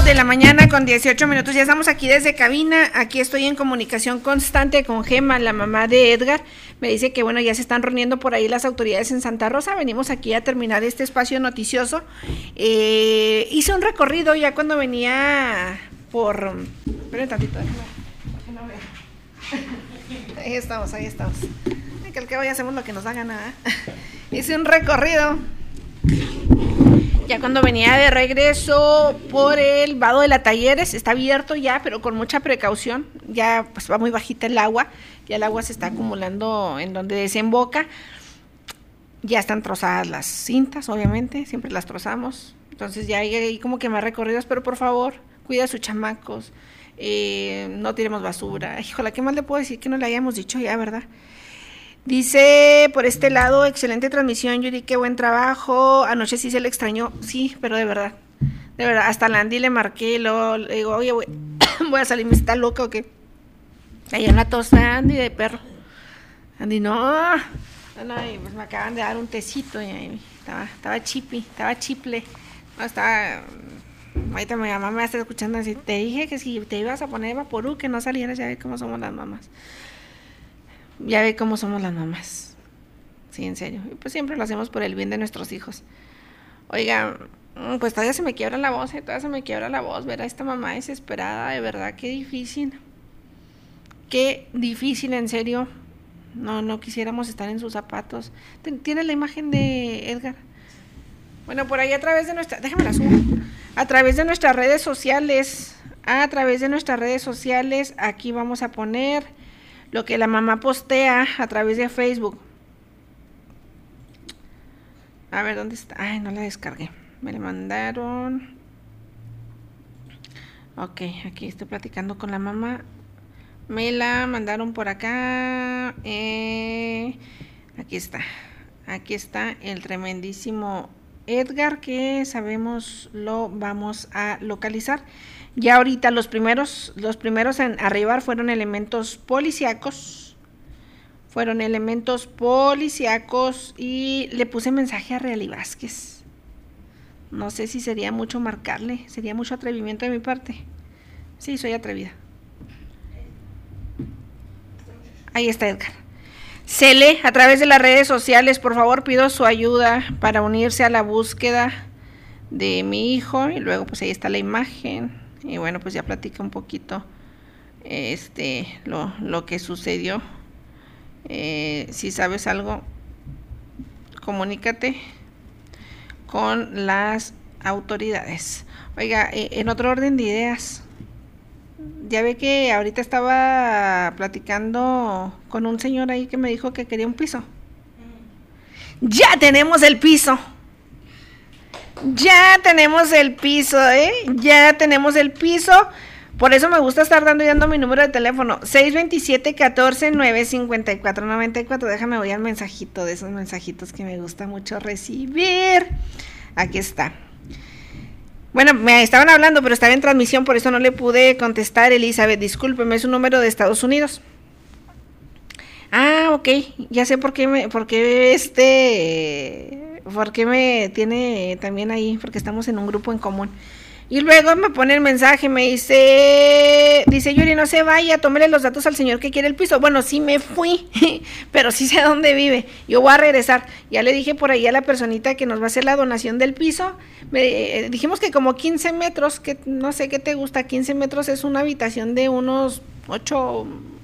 de la mañana con 18 minutos, ya estamos aquí desde cabina. Aquí estoy en comunicación constante con Gema, la mamá de Edgar. Me dice que bueno, ya se están reuniendo por ahí las autoridades en Santa Rosa. Venimos aquí a terminar este espacio noticioso. Hice un recorrido ya cuando venía por... Esperen tantito, déjame, no veo. Ahí estamos. Que al cabo ya hacemos lo que nos da gana. Hice un recorrido ya cuando venía de regreso por el vado de la Talleres. Está abierto ya, pero con mucha precaución. Ya pues va muy bajita el agua, ya el agua se está acumulando en donde desemboca. Ya están trozadas las cintas, obviamente, siempre las trozamos. Entonces ya hay como que más recorridos, pero por favor, cuida a sus chamacos, no tiremos basura. Híjole, ¿qué más le puedo decir que no le hayamos dicho ya, verdad? Dice, por este lado, excelente transmisión, Yuri, qué buen trabajo. Anoche sí se le extrañó, sí, pero de verdad, hasta la Andy le marqué, le digo, oye, voy a salir, ¿me está loca o qué? Ahí en la tosta, Andy, de perro. Andy, no, y pues me acaban de dar un tecito, y estaba chiple, no, ahorita mi mamá me va a estar escuchando así, te dije que si te ibas a poner Vaporú, que no salieras, ya ves cómo somos las mamás. Sí, en serio. Y pues siempre lo hacemos por el bien de nuestros hijos. Oiga, pues todavía se me quiebra la voz, ver a esta mamá desesperada, de verdad, qué difícil, en serio. No quisiéramos estar en sus zapatos. ¿Tienes la imagen de Edgar? Bueno, por ahí a través de déjame la subo, a través de nuestras redes sociales, aquí vamos a poner lo que la mamá postea a través de Facebook. A ver, ¿dónde está? Ay, no la descargué. Me la mandaron. Ok, aquí estoy platicando con la mamá. Me la mandaron por acá. Aquí está el tremendísimo Edgar, que sabemos lo vamos a localizar. Ya ahorita los primeros en arribar fueron elementos policíacos, y le puse mensaje a Reali Vázquez. No sé si sería mucho marcarle, sería mucho atrevimiento de mi parte. Sí, soy atrevida. Ahí está Edgar. Se lee a través de las redes sociales, por favor, pido su ayuda para unirse a la búsqueda de mi hijo, y luego pues ahí está la imagen. Y bueno, pues ya platica un poquito lo que sucedió. Si sabes algo, comunícate con las autoridades. Oiga, en otro orden de ideas, ya ve que ahorita estaba platicando con un señor ahí que me dijo que quería un piso. ¡Ya tenemos el piso! Ya tenemos el piso. Por eso me gusta estar dando mi número de teléfono, 627-14-954-94. Déjame voy al mensajito, de esos mensajitos que me gusta mucho recibir. Aquí está. Bueno, me estaban hablando, pero estaba en transmisión, por eso no le pude contestar. Elizabeth, discúlpeme, es un número de Estados Unidos. Ah, ok, ya sé por qué me tiene también ahí, porque estamos en un grupo en común. Y luego me pone el mensaje, me dice Yuri, no se vaya, tómele los datos al señor que quiere el piso. Bueno, sí me fui, pero sí sé dónde vive, yo voy a regresar. Ya le dije por ahí a la personita que nos va a hacer la donación del piso, dijimos que como 15 metros, que no sé qué te gusta, 15 metros es una habitación de unos 8,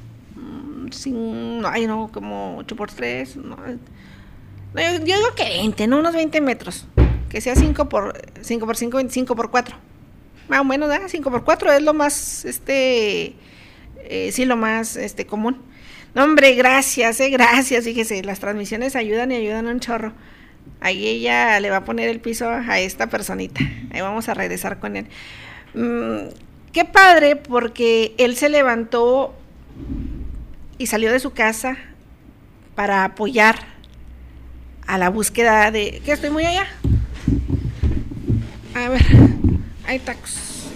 como 8 por 3, no, yo digo que 20, ¿no? Unos 20 metros, que sea 5 por 5, 25 por 4, más o menos, ¿verdad? 5 por 4 es lo más, lo más, común. No, hombre, gracias, fíjese, las transmisiones ayudan un chorro. Ahí ella le va a poner el piso a esta personita, ahí vamos a regresar con él. Qué padre, porque él se levantó y salió de su casa para apoyar a la búsqueda de... ¿Qué? ¿Estoy muy allá? A ver, hay tacos.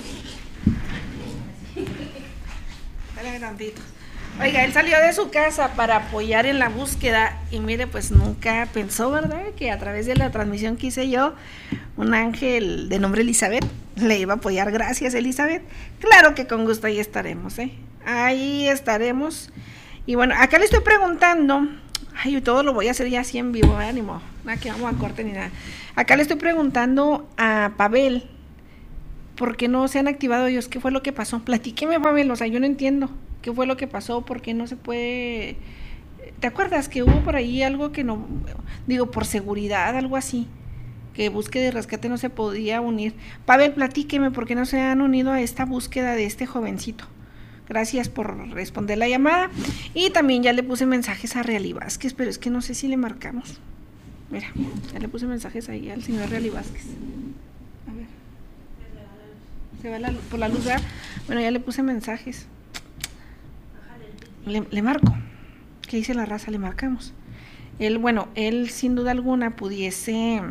Dale tantito. Oiga, él salió de su casa para apoyar en la búsqueda y mire, pues nunca pensó, ¿verdad?, que a través de la transmisión que hice yo, un ángel de nombre Elizabeth le iba a apoyar. Gracias, Elizabeth. Claro que con gusto ahí estaremos, ahí estaremos. Y bueno, acá le estoy preguntando, ay, todo lo voy a hacer ya así en vivo, ánimo, nada que vamos a corte ni nada. Acá le estoy preguntando a Pavel, ¿por qué no se han activado ellos? ¿Qué fue lo que pasó? Platíqueme, Pavel, o sea, yo no entiendo qué fue lo que pasó, por qué no se puede. ¿Te acuerdas que hubo por ahí algo que no, digo, por seguridad, algo así, que búsqueda y rescate no se podía unir? Pavel, platíqueme, ¿por qué no se han unido a esta búsqueda de este jovencito? Gracias por responder la llamada. Y también ya le puse mensajes a Reali Vázquez, pero es que no sé si le marcamos. Mira, ya le puse mensajes ahí al señor Reali Vázquez. A ver. Se va por la luz, ¿verdad? Bueno, ya le puse mensajes. Le marco. ¿Qué dice la raza? Le marcamos. Él sin duda alguna pudiese.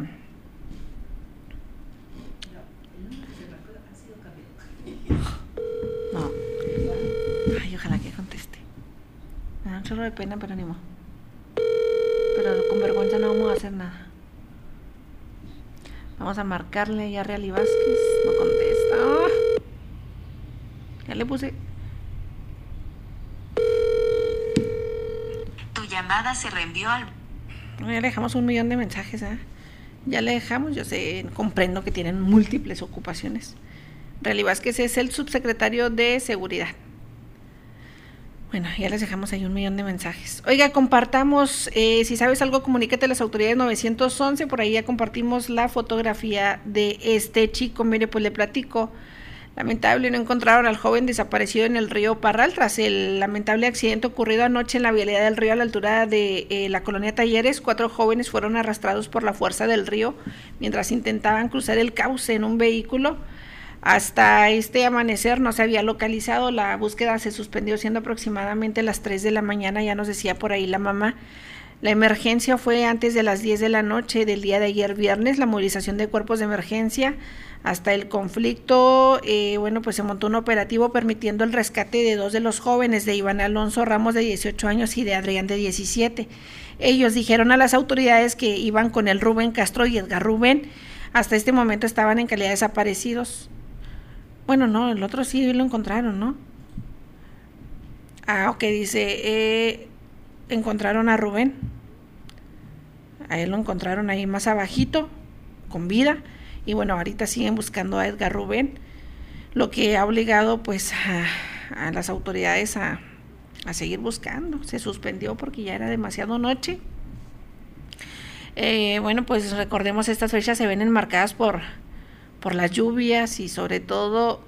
No. Ay, ojalá que conteste. Me da un chorro de pena, pero ni modo. Pero con vergüenza no vamos a hacer nada. Vamos a marcarle ya a Reali Vázquez. No contesta. Ya le puse. Tu llamada se reenvió al... Ya le dejamos 1 millón de mensajes, Ya le dejamos, yo sé, comprendo que tienen múltiples ocupaciones. Reali Vázquez es el subsecretario de Seguridad. Bueno, ya les dejamos ahí 1 millón de mensajes. Oiga, compartamos, si sabes algo, comunícate a las autoridades 911, por ahí ya compartimos la fotografía de este chico. Mire, pues le platico. Lamentable, no encontraron al joven desaparecido en el río Parral tras el lamentable accidente ocurrido anoche en la vialidad del río a la altura de la colonia Talleres. 4 jóvenes fueron arrastrados por la fuerza del río mientras intentaban cruzar el cauce en un vehículo. Hasta este amanecer no se había localizado, la búsqueda se suspendió siendo aproximadamente las 3 de la mañana, ya nos decía por ahí la mamá. La emergencia fue antes de las 10 de la noche del día de ayer viernes, la movilización de cuerpos de emergencia hasta el conflicto. Pues se montó un operativo permitiendo el rescate de 2 de los jóvenes, de Iván Alonso Ramos de 18 años y de Adrián de 17. Ellos dijeron a las autoridades que iban con el Rubén Castro y Edgar Rubén. Hasta este momento estaban en calidad de desaparecidos. Bueno, no, el otro sí lo encontraron, ¿no? Ok, dice, encontraron a Rubén. A él lo encontraron ahí más abajito, con vida. Y bueno, ahorita siguen buscando a Edgar Rubén, lo que ha obligado pues a las autoridades a seguir buscando. Se suspendió porque ya era demasiado noche. Pues recordemos, estas fechas se ven enmarcadas por las lluvias y sobre todo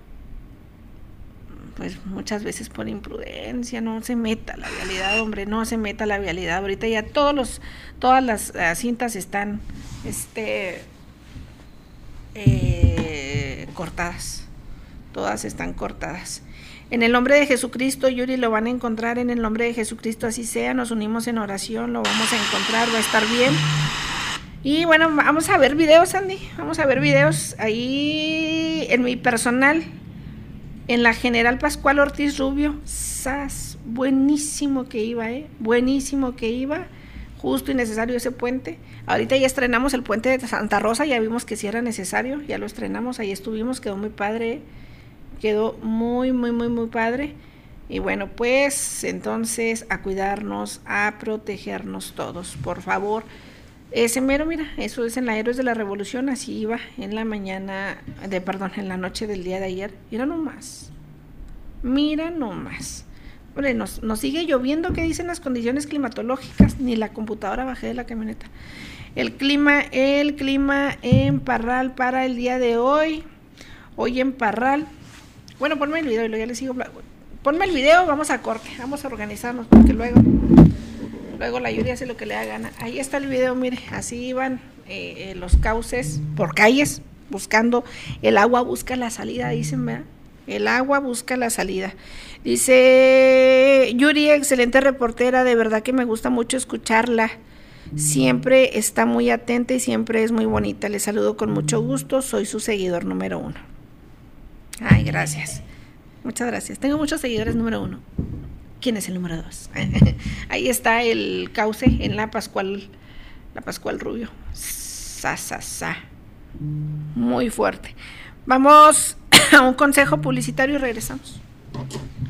pues muchas veces por imprudencia. No se meta la vialidad, hombre, no se meta la vialidad. Ahorita ya todas las cintas están cortadas, todas están cortadas. En el nombre de Jesucristo, Yuri, lo van a encontrar. En el nombre de Jesucristo, así sea. Nos unimos en oración, lo vamos a encontrar, va a estar bien. Y bueno, vamos a ver videos, Andy. Vamos a ver videos ahí en mi personal, en la General Pascual Ortiz Rubio. ¡Sas! Buenísimo que iba, buenísimo que iba. Justo y necesario ese puente. Ahorita ya estrenamos el puente de Santa Rosa, ya vimos que sí era necesario, ya lo estrenamos, ahí estuvimos, quedó muy padre, quedó muy, muy, muy, muy padre. Y bueno, pues entonces a cuidarnos, a protegernos todos, por favor. Ese mero, mira, eso es en la Héroes de la Revolución, así iba en la en la noche del día de ayer. Mira nomás. Hombre, nos sigue lloviendo. ¿Qué dicen las condiciones climatológicas? Ni la computadora bajé de la camioneta. El clima en Parral para el día de hoy. Hoy en Parral. Bueno, ponme el video y ya les sigo. Ponme el video, vamos a corte. Vamos a organizarnos porque luego la lluvia hace lo que le da gana. Ahí está el video, mire, así iban los cauces por calles buscando. El agua busca la salida, dicen, ¿verdad? El agua busca la salida. Dice Yuri, excelente reportera, de verdad que me gusta mucho escucharla. Siempre está muy atenta y siempre es muy bonita. Le saludo con mucho gusto, soy su seguidor número 1. Ay, gracias. Muchas gracias. Tengo muchos seguidores número 1. ¿Quién es el número 2? Ahí está el cauce en la Pascual Rubio. Muy fuerte. Vamos a un consejo publicitario y regresamos.